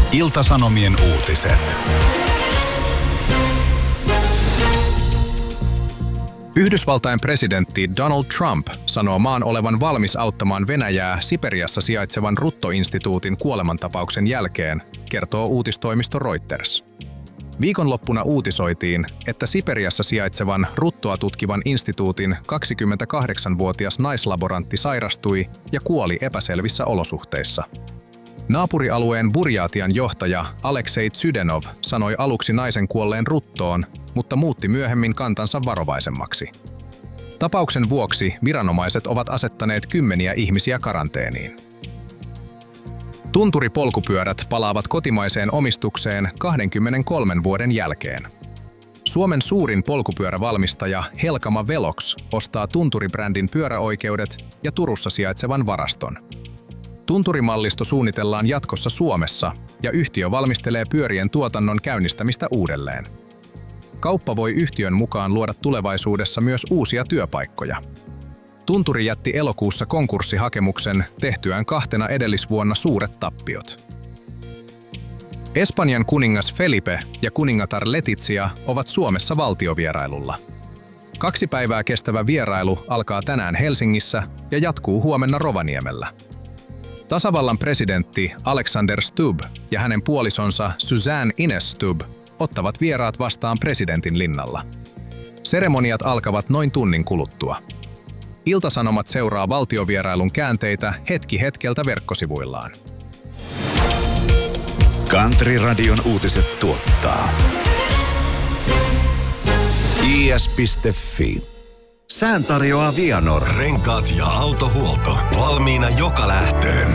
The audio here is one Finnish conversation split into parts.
Ilta-Sanomien uutiset. Yhdysvaltain presidentti Donald Trump sanoo maan olevan valmis auttamaan Venäjää Siperiassa sijaitsevan Rutto-instituutin kuolemantapauksen jälkeen, kertoo uutistoimisto Reuters. Viikonloppuna uutisoitiin, että Siperiassa sijaitsevan Ruttoa tutkivan instituutin 28-vuotias naislaborantti sairastui ja kuoli epäselvissä olosuhteissa. Naapurialueen Burjatian johtaja Aleksei Zydenov sanoi aluksi naisen kuolleen Ruttoon, mutta muutti myöhemmin kantansa varovaisemmaksi. Tapauksen vuoksi viranomaiset ovat asettaneet kymmeniä ihmisiä karanteeniin. Tunturipolkupyörät palaavat kotimaiseen omistukseen 23 vuoden jälkeen. Suomen suurin polkupyörävalmistaja Helkama Velox ostaa Tunturi-brändin pyöräoikeudet ja Turussa sijaitsevan varaston. Tunturimallisto suunnitellaan jatkossa Suomessa ja yhtiö valmistelee pyörien tuotannon käynnistämistä uudelleen. Kauppa voi yhtiön mukaan luoda tulevaisuudessa myös uusia työpaikkoja. Tunturi jätti elokuussa konkurssihakemuksen tehtyään 2 edellisvuonna suuret tappiot. Espanjan kuningas Felipe ja kuningatar Letizia ovat Suomessa valtiovierailulla. 2 päivää kestävä vierailu alkaa tänään Helsingissä ja jatkuu huomenna Rovaniemellä. Tasavallan presidentti Alexander Stubb ja hänen puolisonsa Suzanne Ines Stubb ottavat vieraat vastaan presidentin linnalla. Seremoniat alkavat noin tunnin kuluttua. Ilta-Sanomat seuraa valtiovierailun käänteitä hetki hetkeltä verkkosivuillaan. Country-radion uutiset tuottaa is.fi. Sään tarjoaa Vianor. Renkaat ja autohuolto. Valmiina joka lähtöön.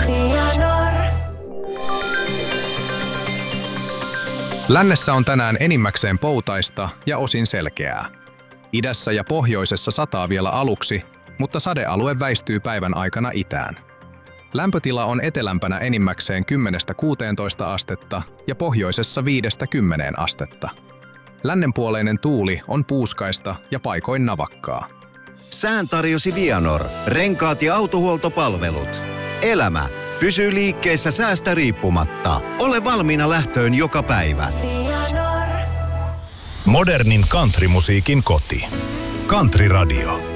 Lännessä on tänään enimmäkseen poutaista ja osin selkeää. Idässä ja pohjoisessa sataa vielä aluksi, mutta sadealue väistyy päivän aikana itään. Lämpötila on etelämpänä enimmäkseen 10–16 astetta ja pohjoisessa 5–10 astetta. Lännenpuoleinen tuuli on puuskaista ja paikoin navakkaa. Sään tarjosi Vianor. Renkaat ja autohuoltopalvelut. Elämä pysyy liikkeessä säästä riippumatta. Ole valmiina lähtöön joka päivä. Modernin countrymusiikin koti. Country Radio.